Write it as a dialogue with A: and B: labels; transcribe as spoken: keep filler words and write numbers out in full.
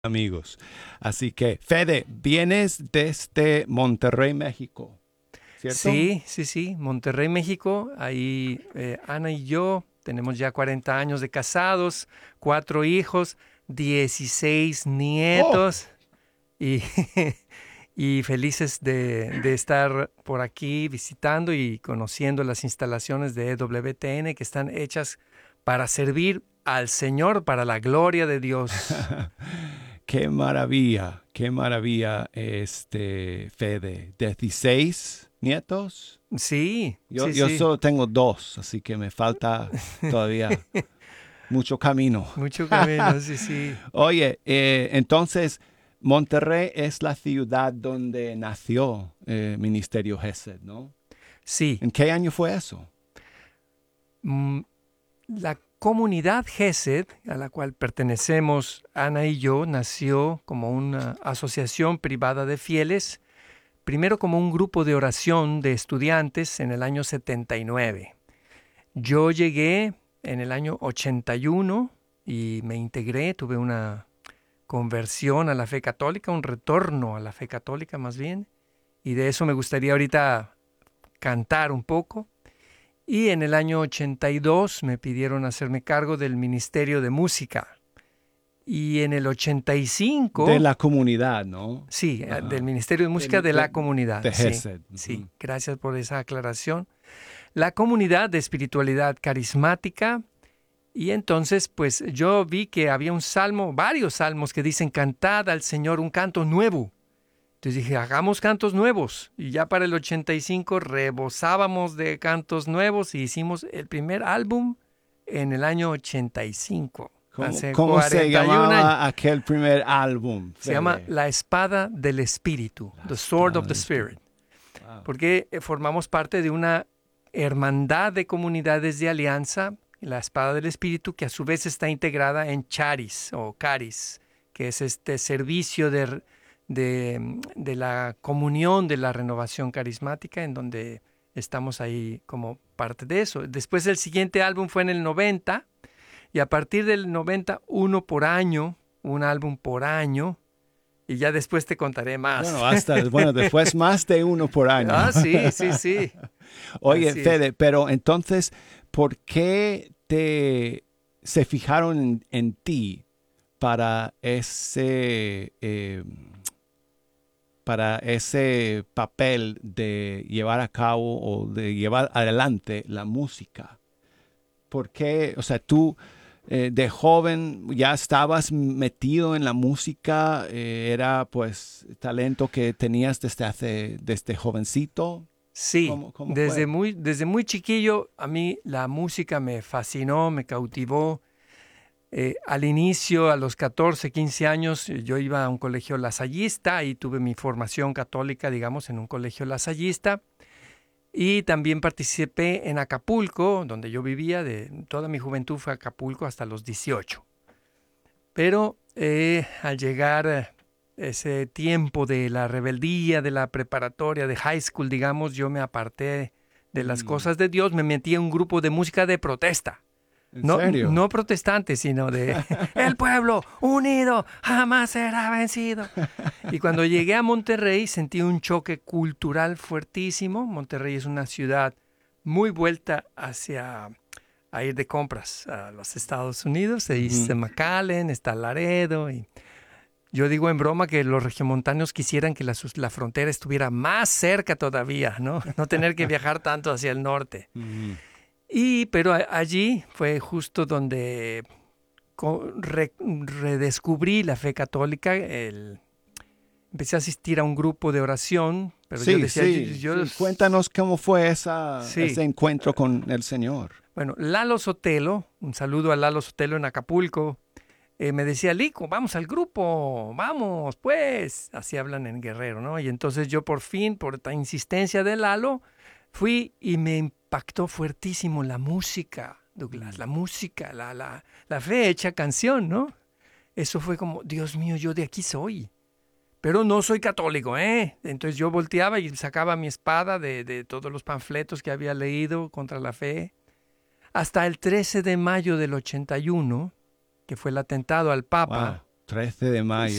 A: amigos. Así que, Fede, vienes desde Monterrey, México, ¿cierto?
B: Sí, sí, sí, Monterrey, México. Ahí eh, Ana y yo tenemos ya cuarenta años de casados, cuatro hijos, dieciséis
A: Oh,
B: nietos y, y felices de, de estar por aquí visitando y conociendo las instalaciones de E W T N que están hechas para servir al Señor, para la gloria de Dios.
A: qué maravilla, qué maravilla, este, Fede. dieciséis nietos.
B: Sí,
A: Yo,
B: sí,
A: yo
B: sí.
A: solo tengo dos, así que me falta todavía mucho camino.
B: Mucho camino, sí, sí.
A: Oye, eh, entonces, Monterrey es la ciudad donde nació el Ministerio Gesed, ¿no?
B: Sí.
A: ¿En qué año fue eso?
B: Mm, La comunidad Gesed, a la cual pertenecemos Ana y yo, nació como una asociación privada de fieles, primero como un grupo de oración de estudiantes en el año setenta y nueve. Yo llegué en el año ochenta y uno y me integré, tuve una conversión a la fe católica, un retorno a la fe católica más bien, y de eso me gustaría ahorita cantar un poco. Y en el año ochenta y dos me pidieron hacerme cargo del Ministerio de Música. Y en el ochenta y
A: De
B: cinco,
A: la comunidad, ¿no?
B: sí, eh, del
A: Ajá.
B: Ministerio de Música
A: De,
B: de
A: de,
B: la comunidad,
A: de
B: sí,
A: Gesed.
B: sí,
A: Ujú.
B: gracias por esa aclaración. La comunidad de espiritualidad carismática. Y entonces, pues yo vi que había un salmo, varios salmos que dicen, cantad al Señor un canto nuevo. Entonces dije, hagamos cantos nuevos. Y ya para el ochenta y cinco rebosábamos de cantos nuevos y hicimos el primer álbum en el año ochenta y cinco,
A: ¿Cómo,
B: hace
A: cómo se
B: cuarenta y un años.
A: llamaba aquel primer álbum,
B: Se llama
A: Fede?
B: La Espada del Espíritu,
A: La
B: The Sword
A: espada
B: of the
A: del
B: Spirit,
A: espíritu. Wow.
B: porque eh, formamos parte de una hermandad de comunidades de alianza, la Espada del Espíritu, que a su vez está integrada en Charis o Caris, que es este servicio de, de, de la comunión de la renovación carismática, en donde estamos ahí como parte de eso. Después el siguiente álbum fue en el noventa, y a partir del noventa, uno por año, un álbum por año, y ya después te contaré más.
A: Bueno, hasta, bueno, después más de uno por año.
B: Ah, sí, sí, sí.
A: Oye,
B: Así es.
A: Fede, pero entonces, ¿por qué te se fijaron en, en ti para ese eh, para ese papel de llevar a cabo o de llevar adelante la música? ¿Por qué? O sea, tú eh, de joven ya estabas metido en la música, eh, era pues talento que tenías desde hace, desde jovencito.
B: Sí,
A: ¿Cómo, cómo
B: desde
A: fue?
B: muy, desde muy chiquillo a mí la música me fascinó, me cautivó. Eh, al inicio, a los catorce, quince años, eh, yo iba a un colegio lasallista y tuve mi formación católica, digamos, en un colegio lasallista. Y también participé en Acapulco, donde yo vivía, de toda mi juventud fue a Acapulco hasta los dieciocho. Pero eh, al llegar eh, ese tiempo de la rebeldía, de la preparatoria, de high school, digamos, yo me aparté de las
A: Mm,
B: cosas de Dios, me metí en un grupo de música de protesta.
A: ¿en
B: No,
A: serio?
B: no protestante, sino de el pueblo unido jamás será vencido. Y cuando llegué a Monterrey sentí un choque cultural fuertísimo. Monterrey es una ciudad muy vuelta hacia a ir de compras a los Estados Unidos. Ahí
A: Ujú.
B: está McAllen, está Laredo. Y yo digo en broma que los regiomontanos quisieran que la, la frontera estuviera más cerca todavía, ¿no? No tener que viajar tanto hacia el norte.
A: Ujú.
B: Y, pero a- allí fue justo donde co- re- redescubrí la fe católica. El, empecé a asistir a un grupo de oración, pero yo
A: Sí,
B: decía, yo,
A: sí,
B: yo-
A: sí. Cuéntanos cómo fue esa, ese
B: sí.
A: encuentro con el Señor.
B: Bueno, Lalo Sotelo, un saludo a Lalo Sotelo en Acapulco, eh, me decía, Lico, vamos al grupo, vamos, pues. Así hablan en Guerrero, ¿no? Y entonces yo por fin, por esta insistencia de Lalo, fui y me impactó fuertísimo la música, Douglas,
A: Mm.
B: la música, la, la, la fe hecha canción, ¿no? Eso fue como, Dios mío, yo de aquí soy. Pero no soy católico, ¿eh? Entonces yo volteaba y sacaba mi espada de, de todos los panfletos que había leído contra la fe. Hasta el trece de mayo del ochenta y uno, que fue el atentado al
A: Wow.
B: Papa.
A: trece de mayo.